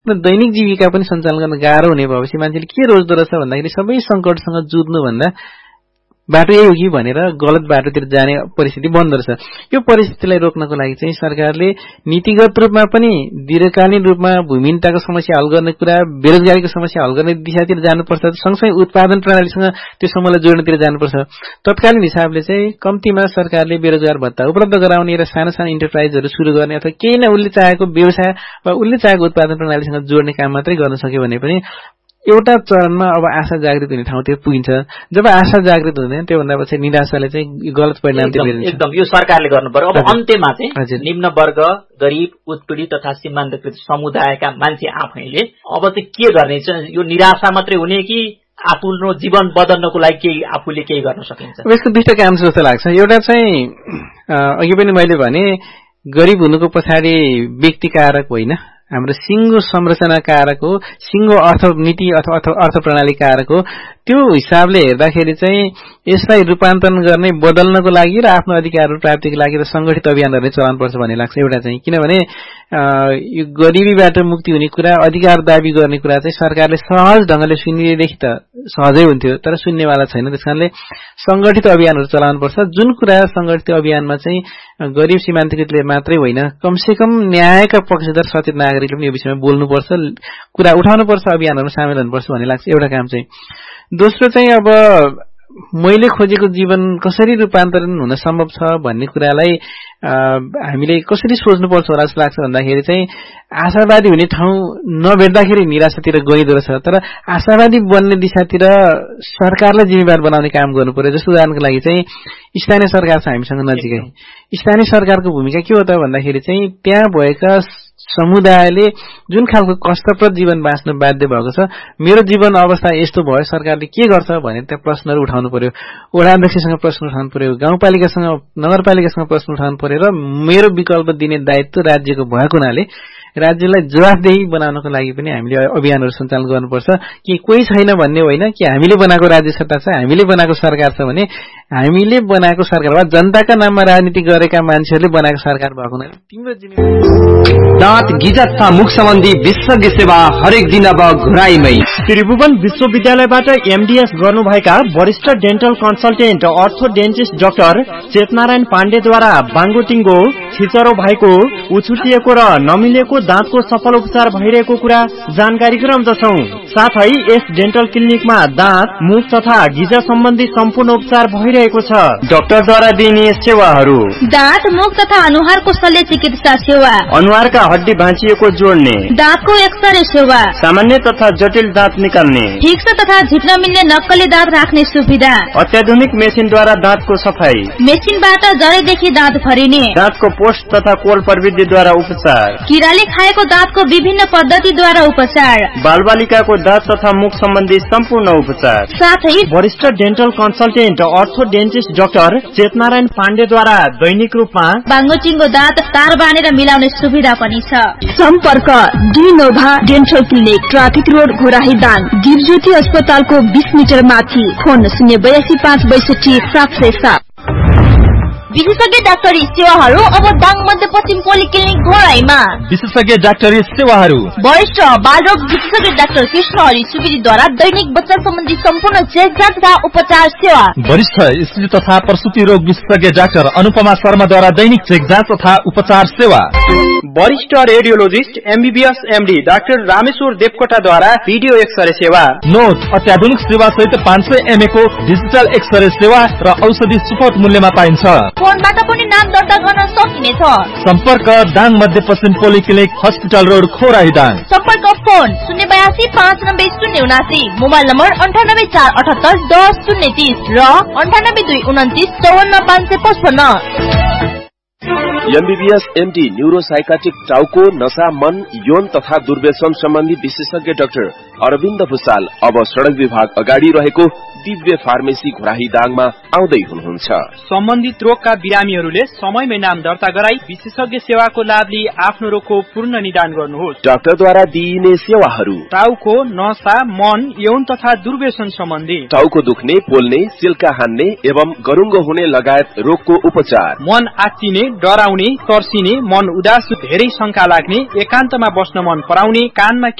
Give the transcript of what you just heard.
दैनिक जीविका पनि सञ्चालन गर्न गाह्रो हुने भएपछि मान्छेले के रोज्दो रहेछ भन्दाखेरि सबै सङ्कटसँग जुझ्नुभन्दा बाटो यही हो कि भनेर गलत बाटोतिर जाने परिस्थिति बन्द रहेछ। यो परिस्थितिलाई रोक्नको लागि चाहिँ सरकारले नीतिगत रूपमा पनि दीर्घकालीन रूपमा भूमिहीनताको समस्या हल गर्ने कुरा, बेरोजगारीको समस्या हल गर्ने दिशातिर जानुपर्छ, सँगसँगै उत्पादन प्रणालीसँग त्यो समूहलाई जोड्नेतिर जानुपर्छ। तत्कालीन हिसाबले चाहिँ कम्तीमा सरकारले बेरोजगार भत्ता उपलब्ध गराउने र सानो सानो इन्टरप्राइजहरू सुरु गर्ने अथवा केही न उसले चाहेको व्यवसाय वा उसले चाहेको उत्पादन प्रणालीसँग जोड्ने काम मात्रै गर्न सक्यो भने पनि एउटा चरणमा अब आशा जागृत हुने ठाउँतिर पुगिन्छ। जब आशा जागृत हुँदैन त्योभन्दा पछि निराशाले चाहिँ गलत परिणामतिर हेरिन्छ। एकदम यो सरकारले गर्नुपर्यो। अब अन्त्यमा चाहिँ निम्न वर्ग, गरिब, उत्पीडित तथा सीमान्तकृत समुदायका मान्छे आफैले अब चाहिँ के गर्ने चाहिँ यो निराशा मात्रै हुने कि आफ्नो जीवन बदल्नको लागि केही आफूले केही गर्न सकिन्छ? यसको दुईटा काम जस्तो लाग्छ। एउटा चाहिँ अघि पनि मैले भने गरिब हुनुको पछाडि व्यक्ति कारक होइन, हाम्रो सिङ्गो संरचना कारक हो, सिङ्गो अर्थनीति अथवा अर्थ प्रणाली कारक हो। त्यो हिसाबले हेर्दाखेरि चाहिँ यसलाई रूपान्तरण गर्ने, बदल्नको लागि र आफ्नो अधिकारहरू प्राप्तिको लागि त संगठित अभियानहरू चलाउनुपर्छ भन्ने लाग्छ। एउटा चाहिँ किनभने यो गरिबीबाट मुक्ति हुने कुरा, अधिकार दाबी गर्ने कुरा चाहिँ सरकारले सहज ढङ्गले सुन्नेदेखि त सहजै हुन्थ्यो, तर सुन्नेवाला छैन। त्यसकारणले संगठित अभियानहरू चलाउनुपर्छ। जुन कुरा संगठित अभियानमा चाहिँ गरिब सीमान्तकृतले मात्रै होइन, कमसेकम न्यायका पक्षधर सचेत नागरिकले पनि यो विषयमा बोल्नुपर्छ, कुरा उठाउनुपर्छ, अभियानहरूमा सामेल हुनुपर्छ भन्ने लाग्छ। एउटा काम चाहिँ। दोस्रो चाहिँ अब मैले खोजेको जीवन कसरी रूपान्तरण हुन सम्भव छ भन्ने कुरालाई हामीले कसरी सोच्नुपर्छ होला जस्तो लाग्छ भन्दाखेरि चाहिँ आशावादी हुने ठाउँ नभेट्दाखेरि निराशातिर गइदो रहेछ। तर आशावादी बन्ने दिशातिर सरकारलाई जिम्मेवार बनाउने काम गर्नु पर्यो। जस्तो उदाहरणको लागि चाहिँ स्थानीय सरकार छ हामीसँग नजिकै। स्थानीय सरकारको भूमिका के हो त भन्दाखेरि चाहिँ त्यहाँ भएका समुदायले जुन खालको कष्टप्रद जीवन बाँच्न बाध्य भएको छ, मेरो जीवन अवस्था यस्तो भयो, सरकारले के गर्छ भनेर त्यहाँ प्रश्नहरू उठाउनु पर्यो। वडा अध्यक्षसँग प्रश्न उठाउनु पर्यो, गाउँपालिकासँग, नगरपालिकासँग प्रश्न उठाउनु पर्यो र मेरो विकल्प दिने दायित्व राज्यको भएको हुनाले राज्यलाई जवाफदेही बनाउनको लागि पनि हामीले अभियानहरू सञ्चालन गर्नुपर्छ। कि कोही छैन भन्ने होइन, कि हामीले बनाएको राज्य सत्ता छ, हामीले बनाएको सरकार छ भने हामीले बनाएको सरकार वा जनताका नाममा राजनीति गरेका मान्छेहरूले बनाएको सरकार भएको हुनाले तिम्रो जिम्मेवारी। दाँत गिजा तथा मुख सम्बन्धी विशेषज्ञ सेवा हरेक दिन अब घुराइमै। त्रिभुवन विश्वविद्यालयबाट एमडीएस गर्नुभएका वरिष्ठ डेन्टल कन्सल्टेन्ट अर्थोडेन्टिस्ट डाक्टर चेतनारायण पाण्डेद्वारा बाङ्गोटिङ्गो, छिचरो भएको, उछुटिएको र नमिलेको दाँतको सफल उपचार भइरहेको कुरा जानकारी गराउँदछौ। साथै यस डेन्टल क्लिनिकमा दाँत, मुख तथा गिजा सम्बन्धी सम्पूर्ण उपचार भइरहेको छ। डाक्टरद्वारा दिइने सेवाहरू: दाँत, मुख तथा अनुहारको शल्य चिकित्सा सेवा, अनुहारका हड्डी भाँचिएको जोड्ने, दाँतको एक्सरे सेवा, सामान्य तथा जटिल दाँत निकाल्ने, ठिक छ तथा झिक्न मिल्ने नक्कली दाँत राख्ने सुविधा, अत्याधुनिक मेसिनद्वारा दाँतको सफाई, मेसिनबाट जरेदेखि दाँत भरिने, दाँतको पोस्ट तथा कोल प्रविधिद्वारा उपचार, किराले खाएको दाँतको विभिन्न पद्धतिद्वारा उपचार, बालबालिकाको दाँत तथा मुख सम्बन्धी सम्पूर्ण उपचार, साथै वरिष्ठ डेन्टल कन्सल्टेन्ट अर्थोडेन्टिस्ट डाक्टर चेतनारायण पाण्डेद्वारा दैनिक रूपमा बाङ्गोटिङ्गो दाँत तार बाँधेर मिलाउने सुविधा पनि छ। सम्पर्क डिनोभा dental clinic, traffic road, Ghorahi Dang, गिरज्योति अस्पतालको 20 मिटर माथि। फोन 082 562 707। विशेषज्ञ डाक्टरी सेवाहरू अब दाङ मध्यपश्चिम पोलिक्लिनिक घोराईमा। विशेषज्ञ डाक्टरी सेवाहरू: वरिष्ठ बालरोग विशेषज्ञ डाक्टर कृष्ण हरि सुवेदीद्वारा दैनिक बच्चा सम्बन्धी सम्पूर्ण चेकजाँच तथा उपचार सेवा। वरिष्ठ स्त्री तथा प्रसुति रोग विशेषज्ञ डाक्टर अनुपमा शर्माद्वारा दैनिक चेकजाँच तथा उपचार सेवा। वरिष्ठ radiologist MBBS MD doctor Rameshwar देवकोटाद्वारा video x-ray सेवा। नोट अत्याधुनिक सेवा सहित 500 mA को डिजिटल एक्सरे सेवा र औषधि सुपथ मूल्यमा पाइन्छ। फोनबाट पनि नाम दर्ता गर्न सकिनेछ। सम्पर्क दाङ मध्यपश्चिम polyclinic, hospital road, Ghorahi Dang. सम्पर्क फोन 082 590 079, मोबाइल नम्बर 98 478 10 030 र 98 229 54 555। एमबीबीएस एमडी न्यूरोसाइकाट्रिक टाउको, नशा, मन, यौन तथा दुर्व्यसन सम्बन्धी विशेषज्ञ डाक्टर अरविन्द भुसाल अब सड़क विभाग अगाडि रहेको दिव्य फार्मेसी घोराही दाङमा आउँदै हुनुहुन्छ। सम्बन्धित रोगका बिरामीहरूले समयमै नाम दर्ता गराई विशेषज्ञ सेवाको लाभ लिई आफ्नो रोगको पूर्ण निदान गर्नुहोस्। डाक्टरद्वारा दिइने सेवाहरू टाउको, नसा, मन, यौन तथा दुर्व्यसन सम्बन्धी, टाउको दुख्ने, पोल्ने, सिल्का हान्ने एवं गरुङ्गो हुने लगायत रोगको उपचार, मन आत्तिने, डराउने, तर्सिने, मन उदास, धेरै शंका लाग्ने, एकान्तमा बस्न मन पराउने, कानमा